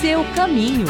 seu caminho.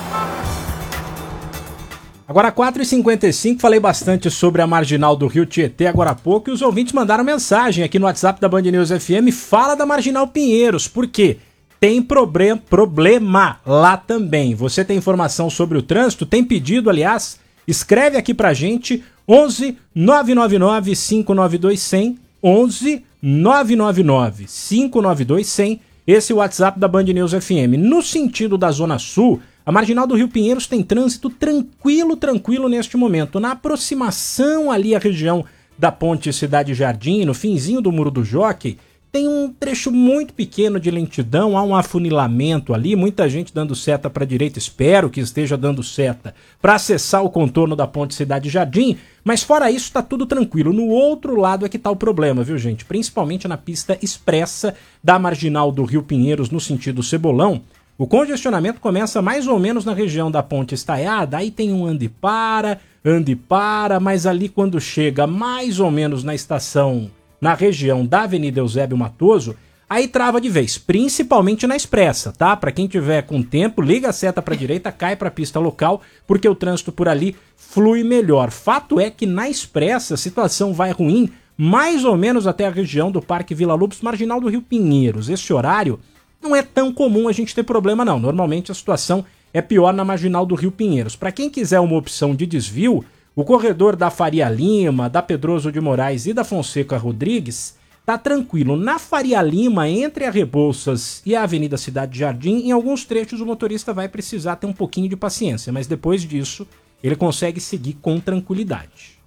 Agora 4h55, falei bastante sobre a Marginal do Rio Tietê agora há pouco e os ouvintes mandaram mensagem aqui no WhatsApp da Band News FM, fala da Marginal Pinheiros, por quê? Tem problema lá também. Você tem informação sobre o trânsito? Tem pedido, aliás? Escreve aqui pra gente, 11 999 592 100, 11 999 592 100, esse é o WhatsApp da Band News FM. No sentido da Zona Sul, a Marginal do Rio Pinheiros tem trânsito tranquilo neste momento. Na aproximação ali à região da Ponte Cidade Jardim, no finzinho do Muro do Jockey, tem um trecho muito pequeno de lentidão, há um afunilamento ali, muita gente dando seta para a direita, espero que esteja dando seta para acessar o contorno da Ponte Cidade Jardim, mas fora isso está tudo tranquilo. No outro lado é que está o problema, viu gente? Principalmente na pista expressa da Marginal do Rio Pinheiros no sentido Cebolão. O congestionamento começa mais ou menos na região da Ponte Estaiada, aí tem um anda e para, mas ali quando chega mais ou menos na estação, na região da Avenida Eusébio Matoso, aí trava de vez, principalmente na expressa, tá? Para quem tiver com tempo, liga a seta para a direita, cai para a pista local, porque o trânsito por ali flui melhor. Fato é que na expressa a situação vai ruim, mais ou menos até a região do Parque Vila Lobos, Marginal do Rio Pinheiros. Esse horário não é tão comum a gente ter problema não, normalmente a situação é pior na Marginal do Rio Pinheiros. Para quem quiser uma opção de desvio, o corredor da Faria Lima, da Pedroso de Moraes e da Fonseca Rodrigues tá tranquilo. Na Faria Lima, entre a Rebouças e a Avenida Cidade Jardim, em alguns trechos o motorista vai precisar ter um pouquinho de paciência, mas depois disso ele consegue seguir com tranquilidade.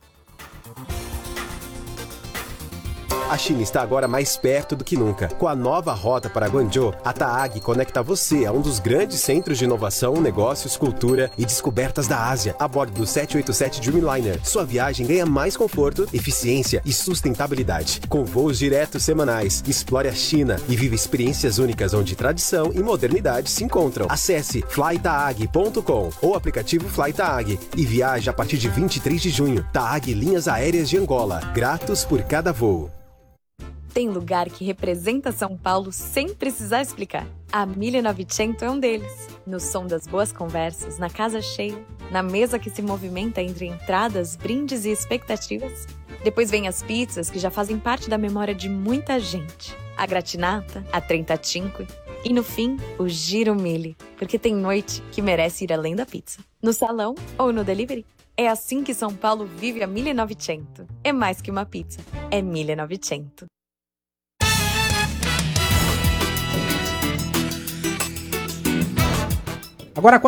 A China está agora mais perto do que nunca. Com a nova rota para Guangzhou, a TAAG conecta você a um dos grandes centros de inovação, negócios, cultura e descobertas da Ásia, a bordo do 787 Dreamliner. Sua viagem ganha mais conforto, eficiência e sustentabilidade. Com voos diretos semanais, explore a China e viva experiências únicas onde tradição e modernidade se encontram. Acesse flytaag.com ou aplicativo FlyTaag e viaje a partir de 23 de junho. TAAG Linhas Aéreas de Angola. Gratos por cada voo. Tem lugar que representa São Paulo sem precisar explicar. A 1900 é um deles. No som das boas conversas, na casa cheia, na mesa que se movimenta entre entradas, brindes e expectativas. Depois vem as pizzas que já fazem parte da memória de muita gente. A gratinata, a 35 e no fim, o Giro Mille, porque tem noite que merece ir além da pizza. No salão ou no delivery. É assim que São Paulo vive a 1900. É mais que uma pizza, é 1900. Agora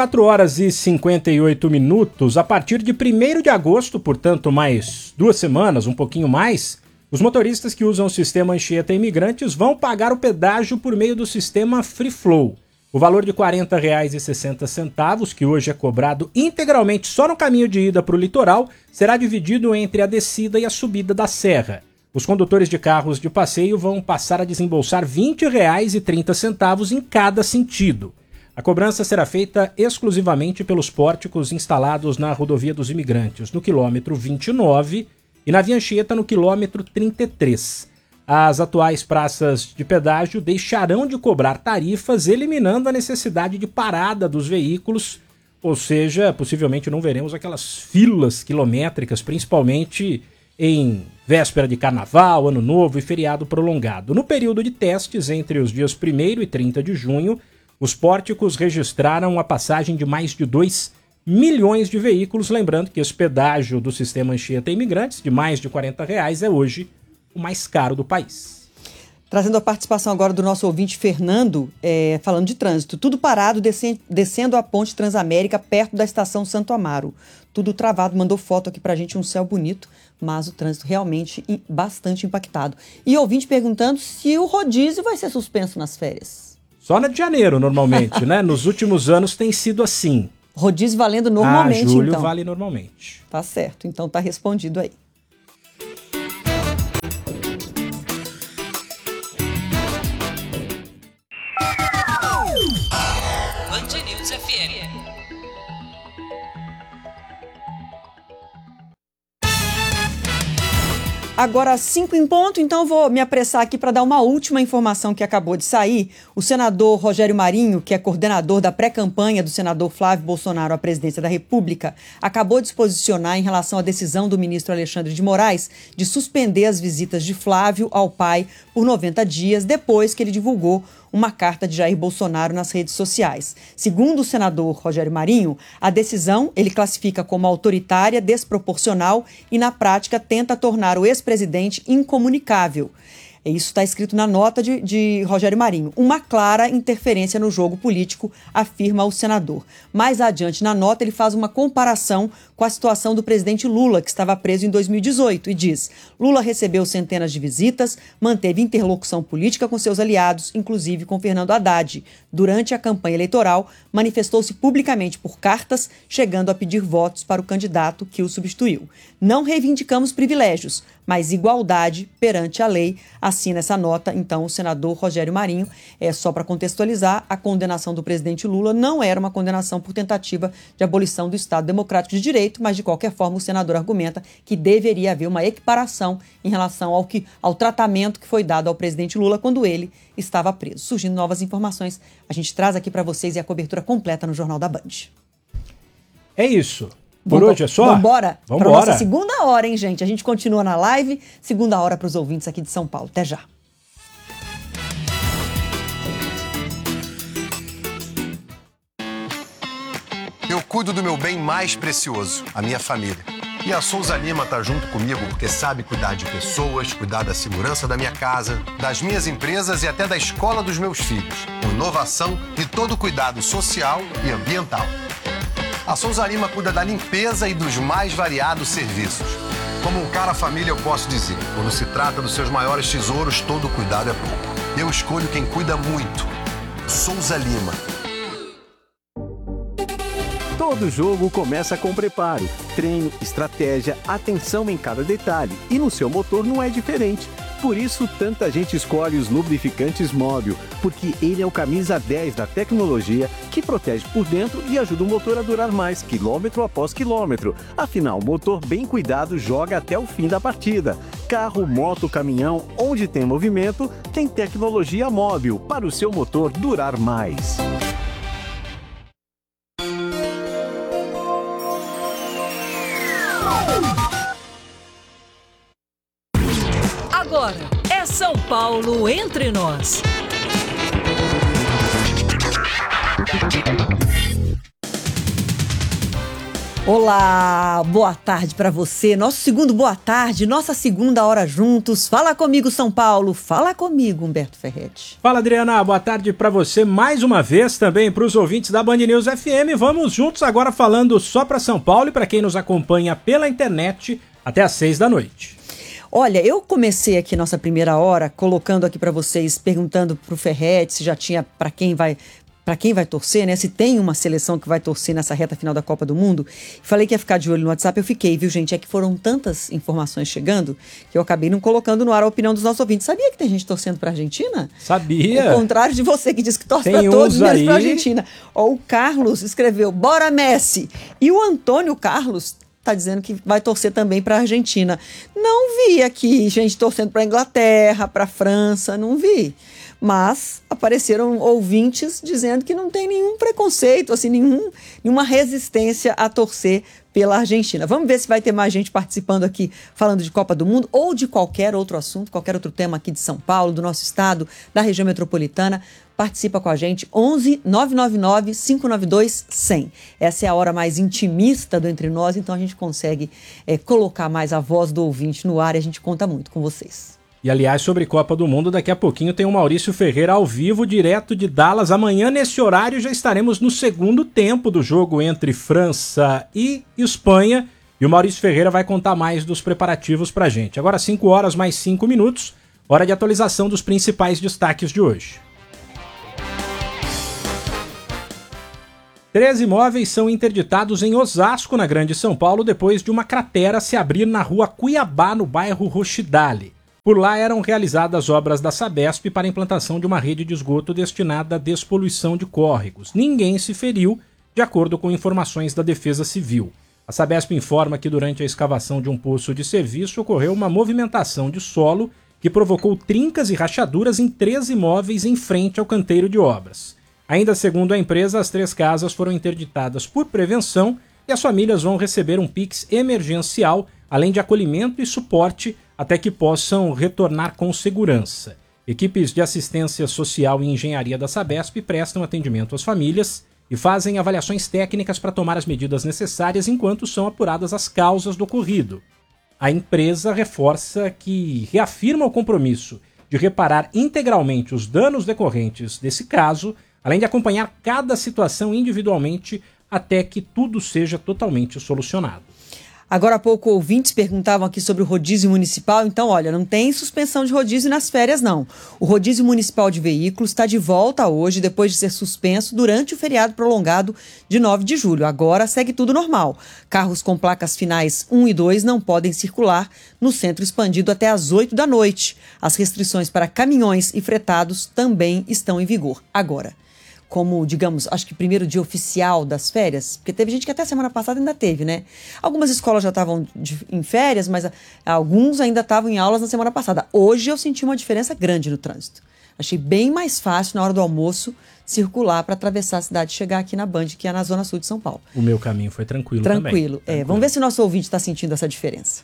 4h58, a partir de 1º de agosto, portanto mais 2 semanas, um pouquinho mais, os motoristas que usam o sistema Anchieta Imigrantes vão pagar o pedágio por meio do sistema Free Flow. O valor de R$ 40,60, que hoje é cobrado integralmente só no caminho de ida para o litoral, será dividido entre a descida e a subida da serra. Os condutores de carros de passeio vão passar a desembolsar R$ 20,30 em cada sentido. A cobrança será feita exclusivamente pelos pórticos instalados na Rodovia dos Imigrantes, no quilômetro 29, e na Via Anchieta, no quilômetro 33. As atuais praças de pedágio deixarão de cobrar tarifas, eliminando a necessidade de parada dos veículos, ou seja, possivelmente não veremos aquelas filas quilométricas, principalmente em véspera de carnaval, ano novo e feriado prolongado. No período de testes, entre os dias 1º e 30 de junho, os pórticos registraram a passagem de mais de 2 milhões de veículos, lembrando que esse pedágio do sistema Anchieta Imigrantes, de mais de R$ 40, é hoje o mais caro do país. Trazendo a participação agora do nosso ouvinte Fernando, falando de trânsito. Tudo parado, descendo a ponte Transamérica, perto da estação Santo Amaro. Tudo travado, mandou foto aqui pra gente, um céu bonito, mas o trânsito realmente bastante impactado. E ouvinte perguntando se o rodízio vai ser suspenso nas férias. Só na de janeiro, normalmente, né? Nos últimos anos tem sido assim. Rodízio valendo normalmente, julho então. Vale normalmente. Tá certo, então tá respondido aí. Band News FM. Agora, 5 em ponto, então vou me apressar aqui para dar uma última informação que acabou de sair. O senador Rogério Marinho, que é coordenador da pré-campanha do senador Flávio Bolsonaro à presidência da República, acabou de se posicionar em relação à decisão do ministro Alexandre de Moraes de suspender as visitas de Flávio ao pai por 90 dias, depois que ele divulgou uma carta de Jair Bolsonaro nas redes sociais. Segundo o senador Rogério Marinho, a decisão ele classifica como autoritária, desproporcional e, na prática, tenta tornar o ex-presidente incomunicável. Isso está escrito na nota de Rogério Marinho. Uma clara interferência no jogo político, afirma o senador. Mais adiante na nota, ele faz uma comparação com a situação do presidente Lula, que estava preso em 2018, e diz: Lula recebeu centenas de visitas, manteve interlocução política com seus aliados, inclusive com Fernando Haddad. Durante a campanha eleitoral, manifestou-se publicamente por cartas, chegando a pedir votos para o candidato que o substituiu. Não reivindicamos privilégios, mas igualdade perante a lei, assina essa nota, então, o senador Rogério Marinho. Só para contextualizar, a condenação do presidente Lula não era uma condenação por tentativa de abolição do Estado Democrático de Direito, mas, de qualquer forma, o senador argumenta que deveria haver uma equiparação em relação ao tratamento que foi dado ao presidente Lula quando ele estava preso. Surgindo novas informações, a gente traz aqui para vocês e a cobertura completa no Jornal da Band. É isso. Por hoje é só? Vambora para a nossa segunda hora, hein, gente? A gente continua na live, segunda hora para os ouvintes aqui de São Paulo. Até já. Eu cuido do meu bem mais precioso, a minha família. E a Souza Lima tá junto comigo porque sabe cuidar de pessoas, cuidar da segurança da minha casa, das minhas empresas e até da escola dos meus filhos. Com inovação e todo cuidado social e ambiental. A Souza Lima cuida da limpeza e dos mais variados serviços. Como um cara família, eu posso dizer, quando se trata dos seus maiores tesouros, todo cuidado é pouco. Eu escolho quem cuida muito. Souza Lima. Todo jogo começa com preparo, treino, estratégia, atenção em cada detalhe. E no seu motor não é diferente. Por isso, tanta gente escolhe os lubrificantes Móbil, porque ele é o camisa 10 da tecnologia que protege por dentro e ajuda o motor a durar mais, quilômetro após quilômetro. Afinal, o motor bem cuidado joga até o fim da partida. Carro, moto, caminhão, onde tem movimento, tem tecnologia Móbil para o seu motor durar mais. Agora é São Paulo entre nós. Olá, boa tarde para você. Nosso segundo boa tarde, nossa segunda hora juntos. Fala comigo, São Paulo. Fala comigo, Humberto Ferretti. Fala, Adriana. Boa tarde para você mais uma vez, também para os ouvintes da Band News FM. Vamos juntos agora falando só para São Paulo e para quem nos acompanha pela internet até às 6 da noite. Olha, eu comecei aqui nossa primeira hora colocando aqui para vocês, perguntando pro Ferretti se já tinha para quem vai torcer, né? Se tem uma seleção que vai torcer nessa reta final da Copa do Mundo. Falei que ia ficar de olho no WhatsApp, eu fiquei, viu, gente? É que foram tantas informações chegando que eu acabei não colocando no ar a opinião dos nossos ouvintes. Sabia que tem gente torcendo pra Argentina? Sabia. Ao contrário de você que diz que torce pra todos, menos pra Argentina. Ó, o Carlos escreveu, bora Messi! E o Antônio Carlos tá dizendo que vai torcer também para a Argentina. Não vi aqui gente torcendo para a Inglaterra, para a França, não vi. Mas apareceram ouvintes dizendo que não tem nenhum preconceito, assim, nenhuma resistência a torcer pela Argentina. Vamos ver se vai ter mais gente participando aqui, falando de Copa do Mundo ou de qualquer outro assunto, qualquer outro tema aqui de São Paulo, do nosso estado, da região metropolitana. Participa com a gente, 11 999 592 100. Essa é a hora mais intimista do Entre Nós, então a gente consegue colocar mais a voz do ouvinte no ar e a gente conta muito com vocês. E, aliás, sobre Copa do Mundo, daqui a pouquinho tem o Maurício Ferreira ao vivo, direto de Dallas. Amanhã, nesse horário, já estaremos no segundo tempo do jogo entre França e Espanha. E o Maurício Ferreira vai contar mais dos preparativos pra gente. Agora, 5 horas mais 5 minutos, hora de atualização dos principais destaques de hoje. 13 imóveis são interditados em Osasco, na Grande São Paulo, depois de uma cratera se abrir na rua Cuiabá, no bairro Rochidale. Por lá eram realizadas obras da Sabesp para a implantação de uma rede de esgoto destinada à despoluição de córregos. Ninguém se feriu, de acordo com informações da Defesa Civil. A Sabesp informa que durante a escavação de um poço de serviço ocorreu uma movimentação de solo que provocou trincas e rachaduras em 3 imóveis em frente ao canteiro de obras. Ainda segundo a empresa, as 3 casas foram interditadas por prevenção e as famílias vão receber um Pix emergencial, além de acolhimento e suporte até que possam retornar com segurança. Equipes de assistência social e engenharia da Sabesp prestam atendimento às famílias e fazem avaliações técnicas para tomar as medidas necessárias enquanto são apuradas as causas do ocorrido. A empresa reafirma o compromisso de reparar integralmente os danos decorrentes desse caso, além de acompanhar cada situação individualmente até que tudo seja totalmente solucionado. Agora há pouco, ouvintes perguntavam aqui sobre o rodízio municipal. Então, olha, não tem suspensão de rodízio nas férias, não. O rodízio municipal de veículos está de volta hoje, depois de ser suspenso durante o feriado prolongado de 9 de julho. Agora segue tudo normal. Carros com placas finais 1 e 2 não podem circular no centro expandido até às 8 da noite. As restrições para caminhões e fretados também estão em vigor agora. Como, digamos, acho que primeiro dia oficial das férias, porque teve gente que até semana passada ainda teve, né? Algumas escolas já estavam em férias, mas alguns ainda estavam em aulas na semana passada. Hoje eu senti uma diferença grande no trânsito. Achei bem mais fácil, na hora do almoço, circular para atravessar a cidade e chegar aqui na Band, que é na zona sul de São Paulo. O meu caminho foi tranquilo também. Tranquilo. Vamos ver se o nosso ouvinte está sentindo essa diferença.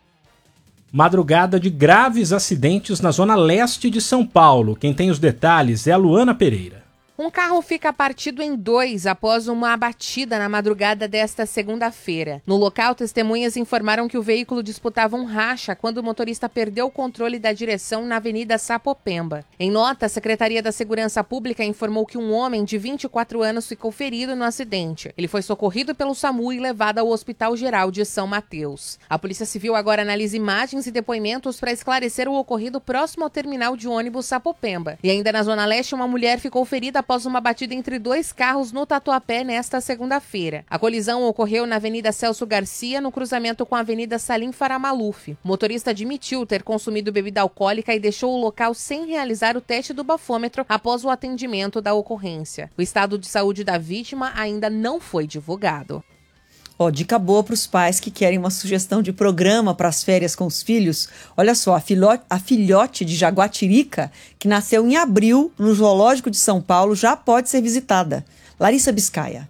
Madrugada de graves acidentes na zona leste de São Paulo. Quem tem os detalhes é a Luana Pereira. Um carro fica partido em 2 após uma batida na madrugada desta segunda-feira. No local, testemunhas informaram que o veículo disputava um racha quando o motorista perdeu o controle da direção na Avenida Sapopemba. Em nota, a Secretaria da Segurança Pública informou que um homem de 24 anos ficou ferido no acidente. Ele foi socorrido pelo SAMU e levado ao Hospital Geral de São Mateus. A Polícia Civil agora analisa imagens e depoimentos para esclarecer o ocorrido próximo ao terminal de ônibus Sapopemba. E ainda na Zona Leste, uma mulher ficou ferida após uma batida entre 2 carros no Tatuapé nesta segunda-feira. A colisão ocorreu na Avenida Celso Garcia, no cruzamento com a Avenida Salim Faramaluf. O motorista admitiu ter consumido bebida alcoólica e deixou o local sem realizar o teste do bafômetro após o atendimento da ocorrência. O estado de saúde da vítima ainda não foi divulgado. Dica boa para os pais que querem uma sugestão de programa para as férias com os filhos. Olha só, a filhote de jaguatirica, que nasceu em abril no Zoológico de São Paulo, já pode ser visitada. Larissa Biscaia.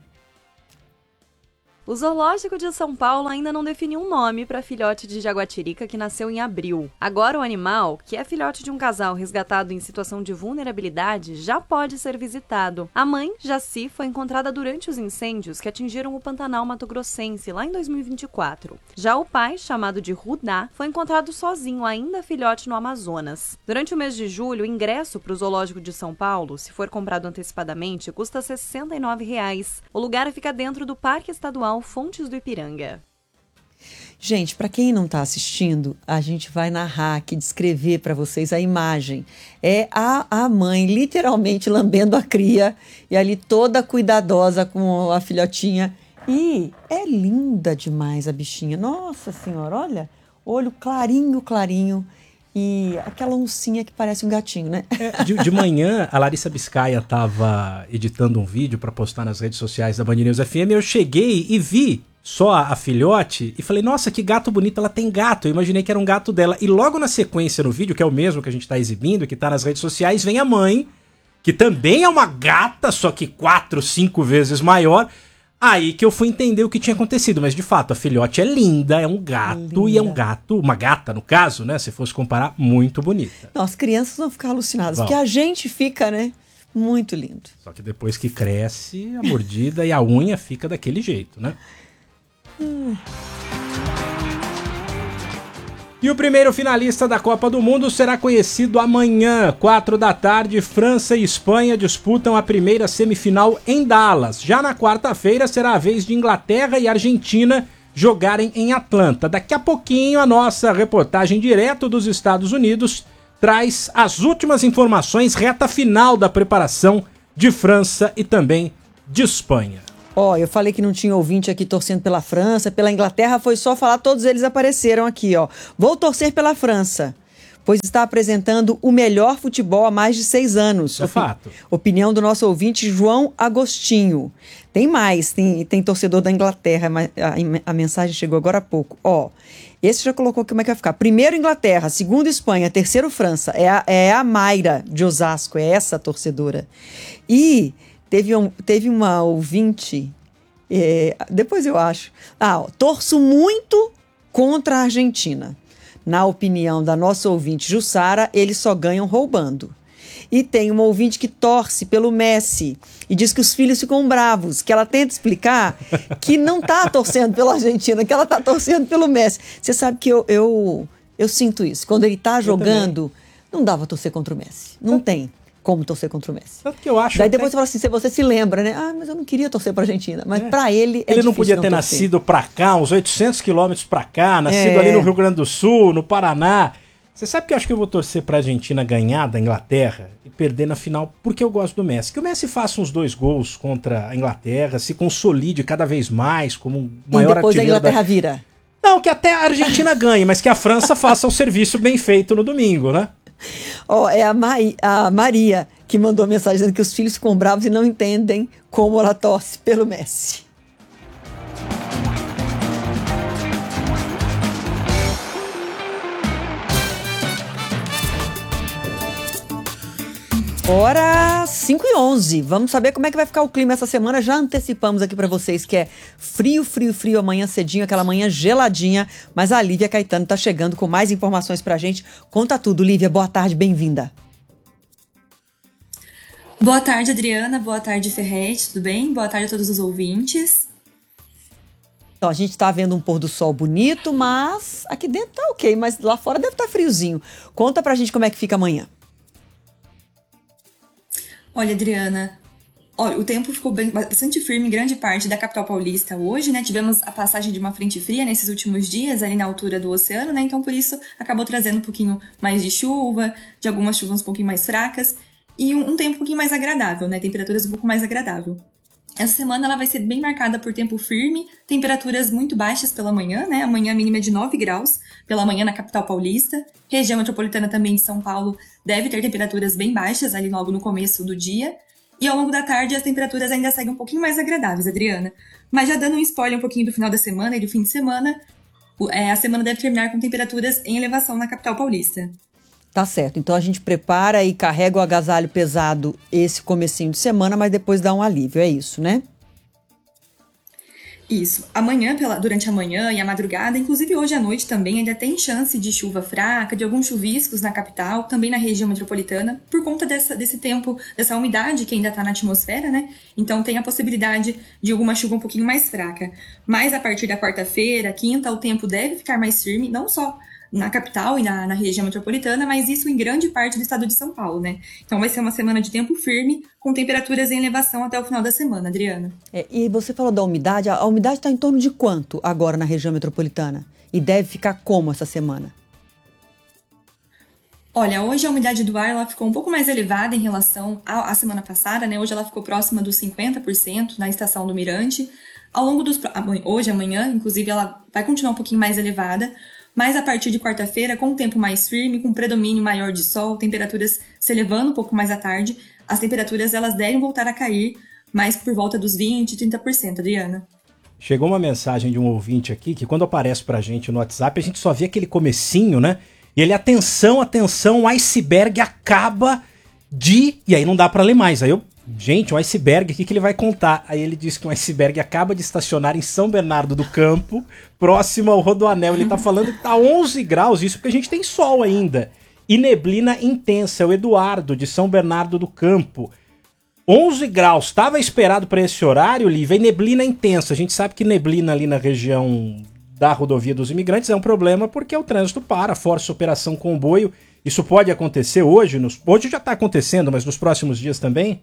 O Zoológico de São Paulo ainda não definiu um nome para a filhote de jaguatirica que nasceu em abril. Agora o animal, que é filhote de um casal resgatado em situação de vulnerabilidade, já pode ser visitado. A mãe, Jaci, foi encontrada durante os incêndios que atingiram o Pantanal Mato-Grossense lá em 2024. Já o pai, chamado de Rudá, foi encontrado sozinho, ainda filhote, no Amazonas. Durante o mês de julho, o ingresso para o Zoológico de São Paulo, se for comprado antecipadamente, custa R$ 69. O lugar fica dentro do Parque Estadual Fontes do Ipiranga. Gente, para quem não está assistindo, a gente vai narrar aqui, descrever para vocês a imagem. É a mãe literalmente lambendo a cria e ali toda cuidadosa com a filhotinha. E é linda demais a bichinha. Nossa Senhora, olha, olho clarinho, clarinho. E aquela oncinha que parece um gatinho, né? De manhã, a Larissa Biscaia estava editando um vídeo para postar nas redes sociais da Band News FM. Eu cheguei e vi só a filhote e falei, nossa, que gato bonito, ela tem gato. Eu imaginei que era um gato dela. E logo na sequência no vídeo, que é o mesmo que a gente está exibindo, que está nas redes sociais, vem a mãe, que também é uma gata, só que 4, 5 vezes maior. Aí que eu fui entender o que tinha acontecido, mas de fato a filhote é linda, é um gato, e é um gato, uma gata no caso, né, se fosse comparar, muito bonita. Não, as crianças vão ficar alucinadas, porque a gente fica, né, muito lindo. Só que depois que cresce, a mordida e a unha fica daquele jeito, né? E o primeiro finalista da Copa do Mundo será conhecido amanhã, 4 da tarde. França e Espanha disputam a primeira semifinal em Dallas. Já na quarta-feira será a vez de Inglaterra e Argentina jogarem em Atlanta. Daqui a pouquinho a nossa reportagem direto dos Estados Unidos traz as últimas informações, reta final da preparação de França e também de Espanha. Eu falei que não tinha ouvinte aqui torcendo pela França, pela Inglaterra, foi só falar, todos eles apareceram aqui, Vou torcer pela França, pois está apresentando o melhor futebol há mais de 6 anos. É fato. Opinião do nosso ouvinte João Agostinho. Tem mais, tem torcedor da Inglaterra, a mensagem chegou agora há pouco. Esse já colocou como é que vai ficar. Primeiro Inglaterra, segundo Espanha, terceiro França. É a Mayra de Osasco, é essa a torcedora. E teve uma ouvinte, depois eu acho. Torço muito contra a Argentina. Na opinião da nossa ouvinte Jussara, eles só ganham roubando. E tem uma ouvinte que torce pelo Messi e diz que os filhos ficam bravos, que ela tenta explicar que não está torcendo pela Argentina, que ela está torcendo pelo Messi. Você sabe que eu sinto isso. Quando ele está jogando, não dá para torcer contra o Messi. Não tem como torcer contra o Messi. Tanto que eu acho. Daí depois você fala assim, você se lembra, né? Mas eu não queria torcer para a Argentina. Mas para ele é Ele não podia difícil ter torcer. nascido para cá, uns 800 quilômetros para cá, nascido ali no Rio Grande do Sul, no Paraná. Você sabe que eu acho que eu vou torcer para a Argentina ganhar da Inglaterra e perder na final porque eu gosto do Messi. Que o Messi faça uns 2 gols contra a Inglaterra, se consolide cada vez mais como o maior artilheiro. E depois a Inglaterra vira. Não, que até a Argentina ganhe, mas que a França faça o serviço bem feito no domingo, né? É a Maria que mandou a mensagem dizendo que os filhos ficam bravos e não entendem como ela torce pelo Messi. Hora 5h11. Vamos saber como é que vai ficar o clima essa semana. Já antecipamos aqui para vocês que é frio, frio, frio amanhã cedinho, aquela manhã geladinha. Mas a Lívia Caetano tá chegando com mais informações pra gente. Conta tudo, Lívia. Boa tarde, bem-vinda. Boa tarde, Adriana. Boa tarde, Ferretti. Tudo bem? Boa tarde a todos os ouvintes. Então, a gente tá vendo um pôr do sol bonito, mas aqui dentro tá ok. Mas lá fora deve estar friozinho. Conta pra gente como é que fica amanhã. Olha, Adriana, o tempo ficou bastante firme em grande parte da capital paulista hoje, né? Tivemos a passagem de uma frente fria nesses últimos dias, ali na altura do oceano, né? Então, por isso, acabou trazendo um pouquinho mais de chuva, de algumas chuvas um pouquinho mais fracas e um tempo um pouquinho mais agradável, né? Temperaturas um pouco mais agradável. Essa semana ela vai ser bem marcada por tempo firme, temperaturas muito baixas pela manhã, né? Amanhã a mínima é de 9 graus pela manhã na capital paulista. Região metropolitana também de São Paulo deve ter temperaturas bem baixas ali logo no começo do dia. E ao longo da tarde as temperaturas ainda seguem um pouquinho mais agradáveis, Adriana. Mas já dando um spoiler um pouquinho do final da semana e do fim de semana, a semana deve terminar com temperaturas em elevação na capital paulista. Tá certo, então a gente prepara e carrega o agasalho pesado esse comecinho de semana, mas depois dá um alívio, é isso, né? Isso. Amanhã, durante a manhã e a madrugada, inclusive hoje à noite também, ainda tem chance de chuva fraca, de alguns chuviscos na capital, também na região metropolitana, por conta desse tempo, dessa umidade que ainda está na atmosfera, né? Então tem a possibilidade de alguma chuva um pouquinho mais fraca. Mas a partir da quarta-feira, quinta, o tempo deve ficar mais firme, não só na capital e na região metropolitana, mas isso em grande parte do estado de São Paulo, né? Então vai ser uma semana de tempo firme, com temperaturas em elevação até o final da semana, Adriana. E você falou da umidade, a umidade está em torno de quanto agora na região metropolitana? E deve ficar como essa semana? Olha, hoje a umidade do ar ela ficou um pouco mais elevada em relação à semana passada, né? Hoje ela ficou próxima dos 50% na estação do Mirante. Ao longo hoje, amanhã, inclusive, ela vai continuar um pouquinho mais elevada, mas a partir de quarta-feira, com um tempo mais firme, com predomínio maior de sol, temperaturas se elevando um pouco mais à tarde, as temperaturas elas devem voltar a cair, mais por volta dos 20%, 30%, Adriana. Chegou uma mensagem de um ouvinte aqui, que quando aparece pra gente no WhatsApp, a gente só vê aquele comecinho, né? E ele, atenção, o iceberg acaba de... E aí não dá pra ler mais, aí gente, um iceberg, o que ele vai contar? Aí ele diz que um iceberg acaba de estacionar em São Bernardo do Campo, próximo ao Rodoanel. Ele tá falando que tá 11 graus, isso porque a gente tem sol ainda. E neblina intensa, é o Eduardo, de São Bernardo do Campo. 11 graus, estava esperado para esse horário, Lívia, e neblina intensa. A gente sabe que neblina ali na região da rodovia dos imigrantes é um problema porque o trânsito para, força operação comboio. Isso pode acontecer hoje, hoje já está acontecendo, mas nos próximos dias também?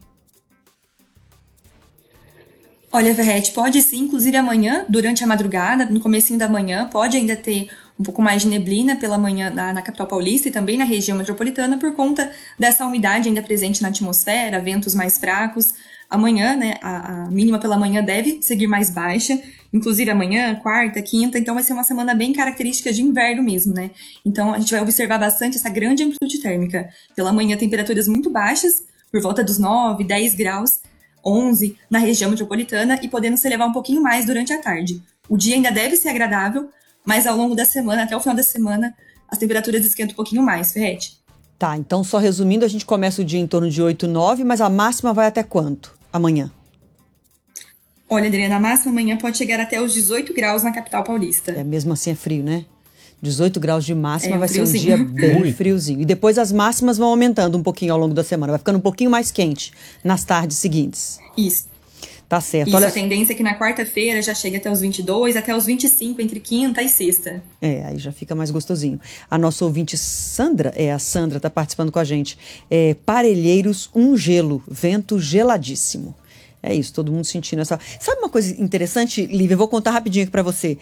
Olha, Ferretti, pode sim, inclusive amanhã, durante a madrugada, no comecinho da manhã, pode ainda ter um pouco mais de neblina pela manhã na capital paulista e também na região metropolitana por conta dessa umidade ainda presente na atmosfera, ventos mais fracos. Amanhã, né, a mínima pela manhã deve seguir mais baixa, inclusive amanhã, quarta, quinta, então vai ser uma semana bem característica de inverno mesmo, né? Então a gente vai observar bastante essa grande amplitude térmica. Pela manhã, temperaturas muito baixas, por volta dos 9, 10 graus, 11 na região metropolitana e podendo se elevar um pouquinho mais durante a tarde. O dia ainda deve ser agradável, mas ao longo da semana, até o final da semana, as temperaturas esquentam um pouquinho mais, Ferrete. Tá, então só resumindo, a gente começa o dia em torno de 8, 9, mas a máxima vai até quanto? Amanhã? Olha, Adriana, a máxima amanhã pode chegar até os 18 graus na capital paulista. Mesmo assim é frio, né? 18 graus de máxima vai friozinho. ser um dia bem friozinho. E depois as máximas vão aumentando um pouquinho ao longo da semana. Vai ficando um pouquinho mais quente nas tardes seguintes. Isso. Tá certo. Olha, a tendência é que na quarta-feira já chegue até os 22, até os 25, entre quinta e sexta. Aí já fica mais gostosinho. A nossa ouvinte Sandra, a Sandra tá participando com a gente. Parelheiros, um gelo, vento geladíssimo. É isso, todo mundo sentindo essa... Sabe uma coisa interessante, Lívia? Eu vou contar rapidinho aqui pra você.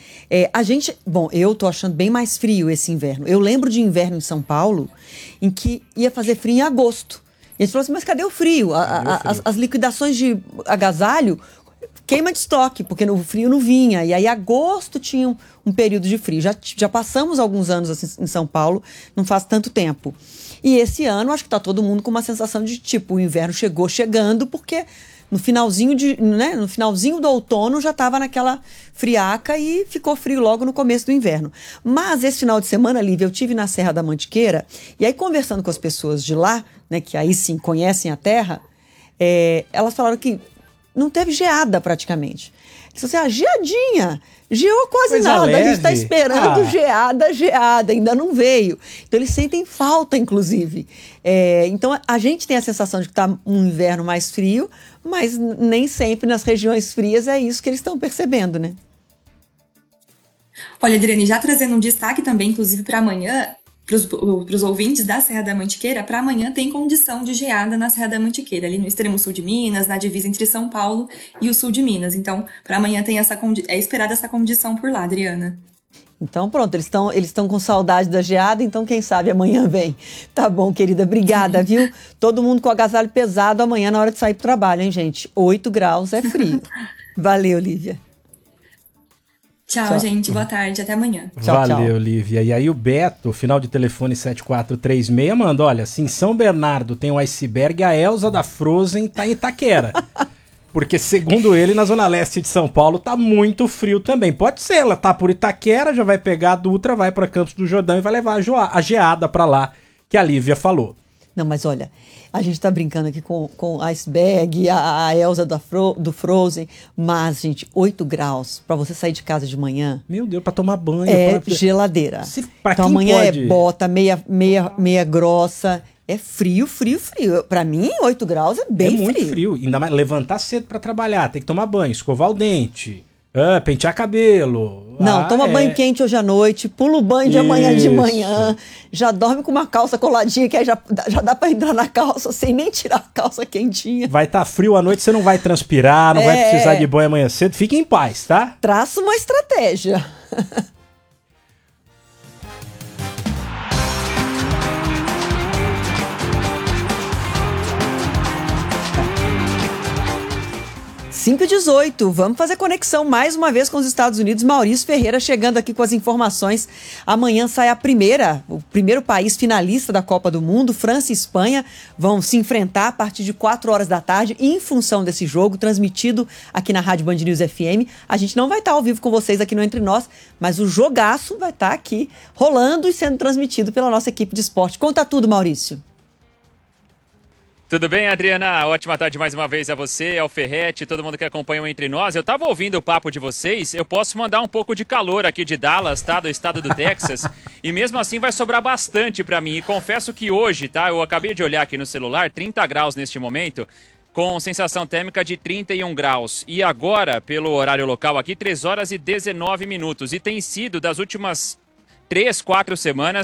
Eu tô achando bem mais frio esse inverno. Eu lembro de inverno em São Paulo, em que ia fazer frio em agosto. E a gente falou assim, mas cadê o frio? As liquidações de agasalho, queima de estoque, porque o frio não vinha. E aí agosto tinha um período de frio. Já passamos alguns anos assim, em São Paulo, não faz tanto tempo. E esse ano, acho que tá todo mundo com uma sensação de o inverno chegando, porque... No finalzinho do outono já estava naquela friaca e ficou frio logo no começo do inverno. Mas esse final de semana, Lívia, eu estive na Serra da Mantiqueira e aí conversando com as pessoas de lá, né, que aí sim conhecem a terra, elas falaram que não teve geada praticamente. Eles falaram assim, geadinha, geou quase Coisa nada, leve. a gente está esperando geada, ainda não veio. Então eles sentem falta, inclusive. Então a gente tem a sensação de que está um inverno mais frio, mas nem sempre nas regiões frias é isso que eles estão percebendo, né? Olha, Adriane, já trazendo um destaque também, inclusive para amanhã, para os ouvintes da Serra da Mantiqueira, para amanhã tem condição de geada na Serra da Mantiqueira, ali no extremo sul de Minas, na divisa entre São Paulo e o sul de Minas. Então, para amanhã tem é esperada essa condição por lá, Adriana. Então pronto, eles estão com saudade da geada, então quem sabe amanhã vem. Tá bom, querida, obrigada, viu? Todo mundo com agasalho pesado amanhã na hora de sair pro trabalho, hein, gente? 8 graus é frio. Valeu, Lívia. Tchau, gente. Boa tarde. Até amanhã. Valeu, Lívia. E aí o Beto, final de telefone 7436, manda, olha, se em São Bernardo tem um iceberg, a Elza da Frozen tá em Itaquera. Porque, segundo ele, na zona leste de São Paulo tá muito frio também. Pode ser, ela tá por Itaquera, já vai pegar a Dutra, vai pra Campos do Jordão e vai levar a geada pra lá, que a Lívia falou. Não, mas olha, a gente tá brincando aqui com iceberg, a Elza do Frozen, mas, gente, 8 graus pra você sair de casa de manhã... Meu Deus, pra tomar banho. Geladeira. Pra então quem amanhã pode... bota meia grossa... É frio. Pra mim, 8 graus é bem frio. É muito frio. Ainda mais levantar cedo pra trabalhar, tem que tomar banho, escovar o dente, pentear cabelo. Não, toma banho quente hoje à noite, pula o banho de amanhã de manhã, já dorme com uma calça coladinha, que aí já dá pra entrar na calça sem nem tirar a calça quentinha. Vai estar frio à noite, você não vai transpirar, não vai precisar de banho amanhã cedo. Fique em paz, tá? Traça uma estratégia. Cinco e 18, vamos fazer conexão mais uma vez com os Estados Unidos. Maurício Ferreira chegando aqui com as informações. Amanhã sai o primeiro país finalista da Copa do Mundo. França e Espanha vão se enfrentar a partir de 4 horas da tarde em função desse jogo, transmitido aqui na Rádio Band News FM. A gente não vai estar ao vivo com vocês aqui no Entre Nós, mas o jogaço vai estar aqui rolando e sendo transmitido pela nossa equipe de esporte. Conta tudo, Maurício. Tudo bem, Adriana? Ótima tarde mais uma vez a você, ao Ferrete, todo mundo que acompanha o Entre Nós. Eu tava ouvindo o papo de vocês, eu posso mandar um pouco de calor aqui de Dallas, tá? Do estado do Texas, e mesmo assim vai sobrar bastante pra mim. E confesso que hoje, tá? Eu acabei de olhar aqui no celular, 30 graus neste momento, com sensação térmica de 31 graus. E agora, pelo horário local aqui, 3 horas e 19 minutos. E tem sido, das últimas 3, 4 semanas,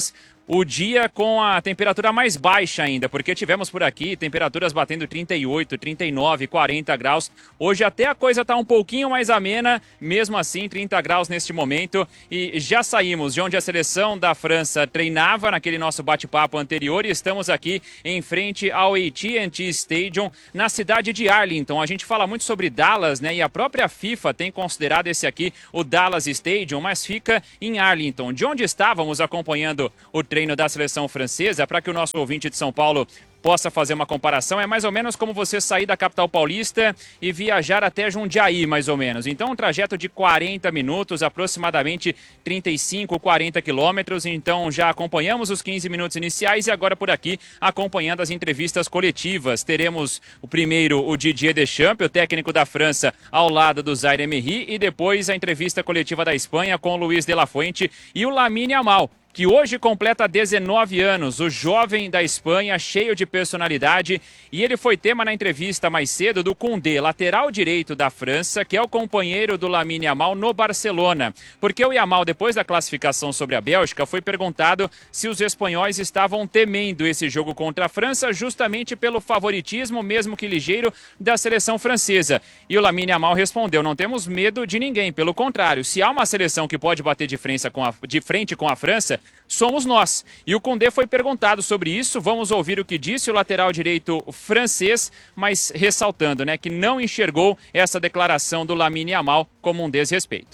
o dia com a temperatura mais baixa ainda, porque tivemos por aqui temperaturas batendo 38, 39, 40 graus. Hoje até a coisa está um pouquinho mais amena, mesmo assim 30 graus neste momento. E já saímos de onde a seleção da França treinava naquele nosso bate-papo anterior e estamos aqui em frente ao AT&T Stadium, na cidade de Arlington. A gente fala muito sobre Dallas, né? E a própria FIFA tem considerado esse aqui o Dallas Stadium, mas fica em Arlington, de onde estávamos acompanhando o treino da seleção francesa. Para que o nosso ouvinte de São Paulo possa fazer uma comparação, é mais ou menos como você sair da capital paulista e viajar até Jundiaí, mais ou menos. Então, um trajeto de 40 minutos, aproximadamente 35, 40 quilômetros. Então, já acompanhamos os 15 minutos iniciais e agora por aqui, acompanhando as entrevistas coletivas. Teremos o primeiro, o Didier Deschamps, o técnico da França, ao lado do Zaire Emery, e depois a entrevista coletiva da Espanha com o Luis de la Fuente e o Lamine Yamal, que hoje completa 19 anos, o jovem da Espanha, cheio de personalidade, e ele foi tema na entrevista mais cedo do Koundé, lateral direito da França, que é o companheiro do Lamine Yamal no Barcelona. Porque o Yamal, depois da classificação sobre a Bélgica, foi perguntado se os espanhóis estavam temendo esse jogo contra a França, justamente pelo favoritismo, mesmo que ligeiro, da seleção francesa. E o Lamine Yamal respondeu: não temos medo de ninguém, pelo contrário, se há uma seleção que pode bater de frente com a França, somos nós. E o Koundé foi perguntado sobre isso. Vamos ouvir o que disse o lateral direito francês, mas ressaltando, né, que não enxergou essa declaração do Lamine Yamal como um desrespeito.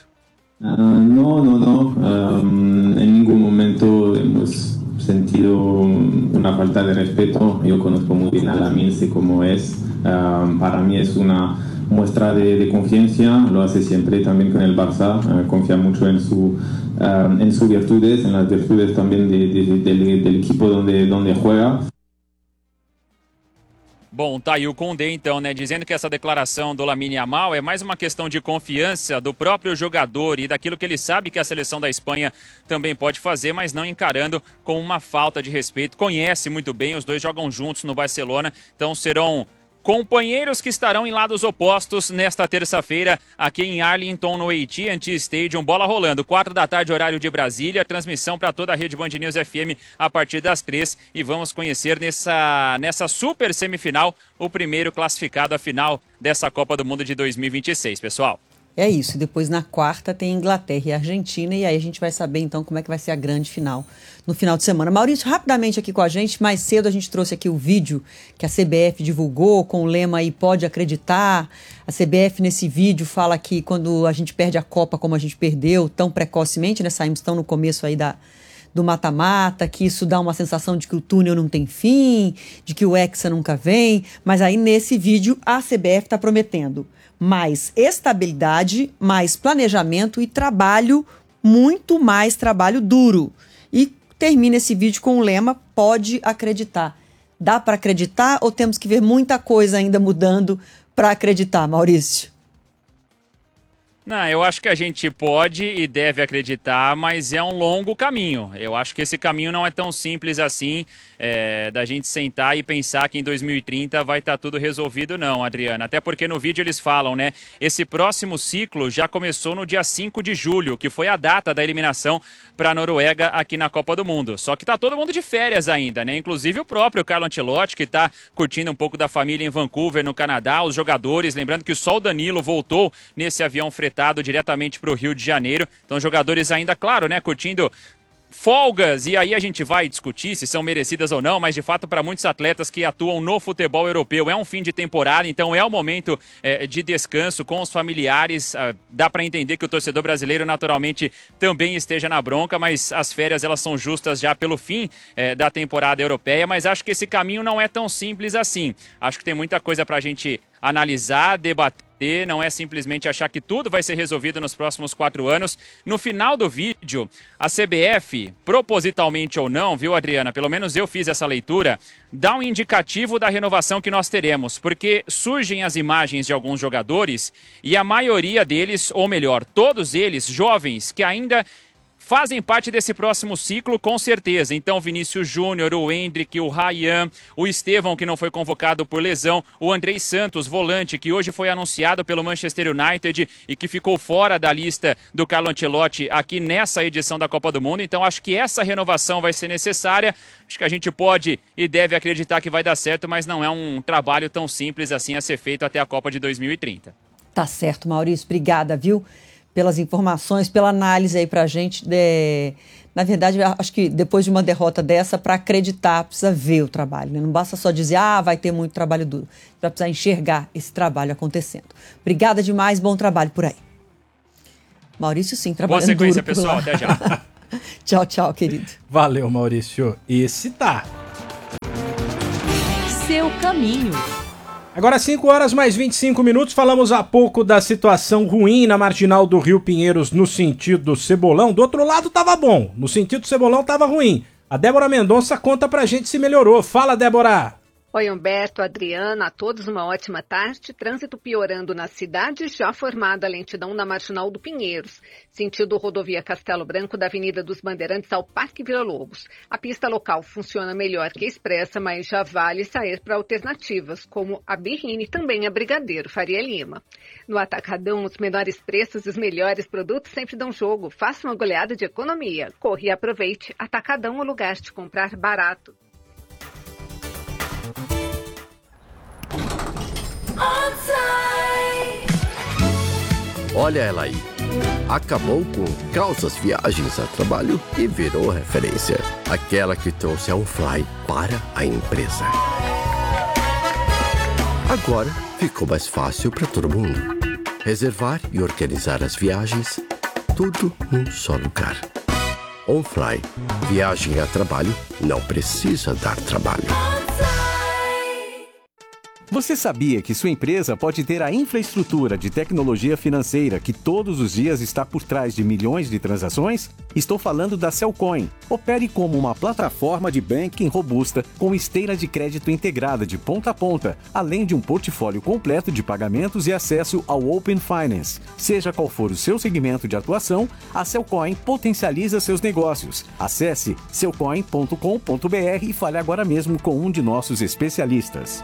No. En ningún momento hemos sentido una falta de respeto. Yo conozco muy bien a Lamine, sé cómo es. Para mí es una muestra de confianza, lo hace siempre también con el Barça, confía mucho en sus virtudes, en las virtudes también del equipo donde juega. Bom, tá aí o Koundé então, né, dizendo que essa declaração do Lamine Yamal é mais uma questão de confiança do próprio jogador e daquilo que ele sabe que a seleção da Espanha também pode fazer, mas não encarando com uma falta de respeito. Conhece muito bem, os dois jogam juntos no Barcelona, então serão companheiros que estarão em lados opostos nesta terça-feira aqui em Arlington, no AT&T Stadium. Bola rolando, 4 da tarde, horário de Brasília. Transmissão para toda a rede Band News FM a partir das 3. E vamos conhecer nessa super semifinal o primeiro classificado à final dessa Copa do Mundo de 2026, pessoal. É isso, e depois na quarta tem Inglaterra e Argentina, e aí a gente vai saber então como é que vai ser a grande final no final de semana. Maurício, rapidamente aqui com a gente, mais cedo a gente trouxe aqui o vídeo que a CBF divulgou com o lema aí "Pode Acreditar". A CBF nesse vídeo fala que quando a gente perde a Copa como a gente perdeu tão precocemente, né, saímos tão no começo aí do mata-mata, que isso dá uma sensação de que o túnel não tem fim, de que o Hexa nunca vem, mas aí nesse vídeo a CBF está prometendo mais estabilidade, mais planejamento e trabalho, muito mais trabalho duro. E termina esse vídeo com o lema "Pode Acreditar". Dá para acreditar ou temos que ver muita coisa ainda mudando para acreditar, Maurício? Não, eu acho que a gente pode e deve acreditar, mas é um longo caminho. Eu acho que esse caminho não é tão simples assim, da gente sentar e pensar que em 2030 vai estar tudo resolvido, não, Adriana. Até porque no vídeo eles falam, né? Esse próximo ciclo já começou no dia 5 de julho, que foi a data da eliminação para a Noruega aqui na Copa do Mundo. Só que tá todo mundo de férias ainda, né? Inclusive o próprio Carlo Ancelotti, que tá curtindo um pouco da família em Vancouver, no Canadá, os jogadores, lembrando que só o Danilo voltou nesse avião fretado diretamente para o Rio de Janeiro. Então, jogadores ainda, claro, né, curtindo folgas, e aí a gente vai discutir se são merecidas ou não, mas de fato para muitos atletas que atuam no futebol europeu é um fim de temporada, então é o momento de descanso com os familiares. Dá para entender que o torcedor brasileiro naturalmente também esteja na bronca, mas as férias elas são justas já pelo fim da temporada europeia, mas acho que esse caminho não é tão simples assim. Acho que tem muita coisa para a gente analisar, debater, não é simplesmente achar que tudo vai ser resolvido nos próximos 4 anos. No final do vídeo, a CBF, propositalmente ou não, viu, Adriana, pelo menos eu fiz essa leitura, dá um indicativo da renovação que nós teremos, porque surgem as imagens de alguns jogadores e a maioria deles, ou melhor, todos eles jovens que ainda fazem parte desse próximo ciclo, com certeza. Então, Vinícius Júnior, o Endrick, o Ryan, o Estevão, que não foi convocado por lesão, o Andrei Santos, volante, que hoje foi anunciado pelo Manchester United e que ficou fora da lista do Carlo Ancelotti aqui nessa edição da Copa do Mundo. Então, acho que essa renovação vai ser necessária. Acho que a gente pode e deve acreditar que vai dar certo, mas não é um trabalho tão simples assim a ser feito até a Copa de 2030. Tá certo, Maurício. Obrigada, viu? Pelas informações, pela análise aí pra gente. Na verdade, acho que depois de uma derrota dessa, para acreditar, precisa ver o trabalho, né? Não basta só dizer, vai ter muito trabalho duro. Vai precisar enxergar esse trabalho acontecendo. Obrigada demais, bom trabalho por aí. Maurício, sim, trabalhando duro. Boa sequência, pessoal. Até já. Tchau, tchau, querido. Valeu, Maurício. Esse tá. Seu caminho. Agora 5 horas mais 25 minutos, falamos há pouco da situação ruim na marginal do Rio Pinheiros no sentido Cebolão. Do outro lado tava bom, no sentido Cebolão tava ruim. A Débora Mendonça conta pra gente se melhorou. Fala, Débora! Oi, Humberto, Adriana, a todos uma ótima tarde. Trânsito piorando na cidade, já formada a lentidão na marginal do Pinheiros, sentido rodovia Castelo Branco da Avenida dos Bandeirantes ao Parque Vila Lobos. A pista local funciona melhor que a expressa, mas já vale sair para alternativas, como a Birrine e também a Brigadeiro, Faria Lima. No Atacadão, os menores preços e os melhores produtos sempre dão jogo. Faça uma goleada de economia. Corre e aproveite. Atacadão é o lugar de comprar barato. Olha ela aí. Acabou com calças viagens a trabalho e virou referência. Aquela que trouxe a OnFly para a empresa. Agora ficou mais fácil para todo mundo. Reservar e organizar as viagens, tudo num só lugar. OnFly. Viagem a trabalho não precisa dar trabalho. Você sabia que sua empresa pode ter a infraestrutura de tecnologia financeira que todos os dias está por trás de milhões de transações? Estou falando da Cellcoin. Opere como uma plataforma de banking robusta com esteira de crédito integrada de ponta a ponta, além de um portfólio completo de pagamentos e acesso ao Open Finance. Seja qual for o seu segmento de atuação, a Cellcoin potencializa seus negócios. Acesse cellcoin.com.br e fale agora mesmo com um de nossos especialistas.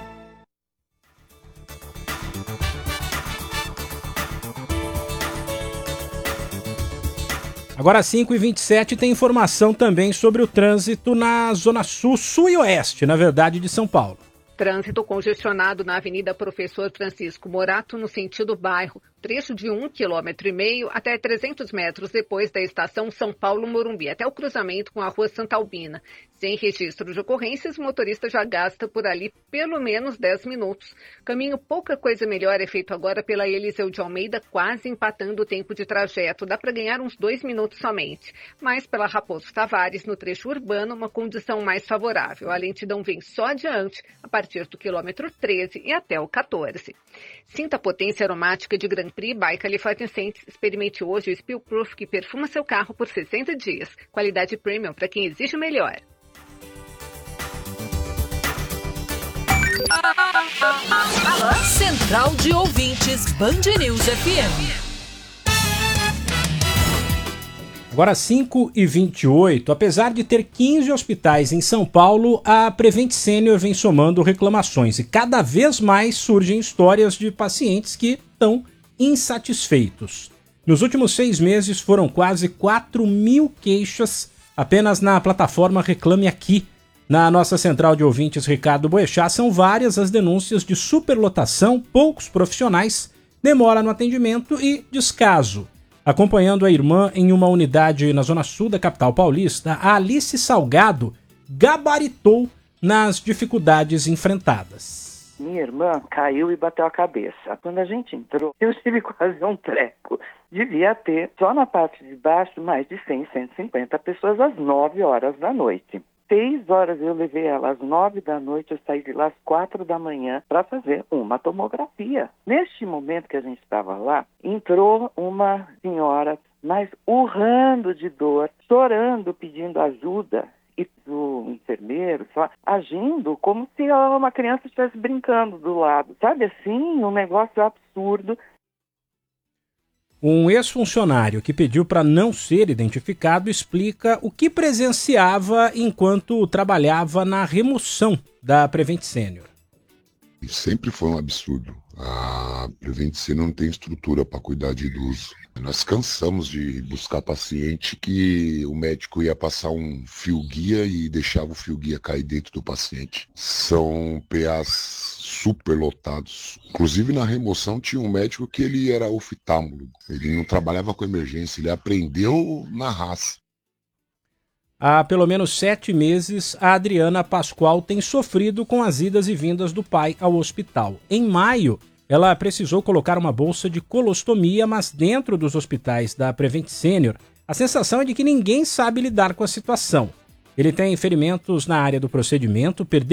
Agora 5h27 tem informação também sobre o trânsito na Zona Sul, Sul e Oeste, na verdade, de São Paulo. Trânsito congestionado na Avenida Professor Francisco Morato, no sentido bairro. Trecho de 1,5 km até 300 metros depois da estação São Paulo-Morumbi, até o cruzamento com a Rua Santa Albina. Sem registro de ocorrências, o motorista já gasta por ali pelo menos 10 minutos. Caminho pouca coisa melhor é feito agora pela Eliseu de Almeida, quase empatando o tempo de trajeto. Dá para ganhar uns 2 minutos somente. Mas pela Raposo Tavares, no trecho urbano, uma condição mais favorável. A lentidão vem só adiante, a partir do quilômetro 13 e até o 14. Sinta a potência aromática de Grand Prix by California Scents. Experimente hoje o Spill Proof, que perfuma seu carro por 60 dias. Qualidade premium para quem exige o melhor. Central de Ouvintes Band News FM. Agora 5h28, apesar de ter 15 hospitais em São Paulo, a Prevent Senior vem somando reclamações e cada vez mais surgem histórias de pacientes que estão insatisfeitos. Nos últimos 6 meses foram quase 4.000 queixas apenas na plataforma Reclame Aqui. Na nossa central de ouvintes Ricardo Boechat, são várias as denúncias de superlotação, poucos profissionais, demora no atendimento e descaso. Acompanhando a irmã em uma unidade na zona sul da capital paulista, a Alice Salgado gabaritou nas dificuldades enfrentadas. Minha irmã caiu e bateu a cabeça. Quando a gente entrou, eu tive quase um treco. Devia ter, só na parte de baixo, mais de 100, 150 pessoas às 9 horas da noite. 6 horas eu levei ela, às 9 da noite eu saí de lá às 4 da manhã para fazer uma tomografia. Neste momento que a gente estava lá, entrou uma senhora, mas urrando de dor, chorando, pedindo ajuda. E o enfermeiro só agindo como se uma criança estivesse brincando do lado. Sabe assim, um negócio absurdo. Um ex-funcionário que pediu para não ser identificado explica o que presenciava enquanto trabalhava na remoção da Prevent Senior. Sempre foi um absurdo. A Prevent Senior não tem estrutura para cuidar de idoso. Nós cansamos de buscar paciente que o médico ia passar um fio-guia e deixava o fio-guia cair dentro do paciente. São PAs super lotados. Inclusive na remoção tinha um médico que ele era oftalmólogo. Ele não trabalhava com emergência, ele aprendeu na raça. Há pelo menos 7 meses, a Adriana Pascoal tem sofrido com as idas e vindas do pai ao hospital. Em maio, ela precisou colocar uma bolsa de colostomia, mas dentro dos hospitais da Prevent Senior, a sensação é de que ninguém sabe lidar com a situação. Ele tem ferimentos na área do procedimento, perdeu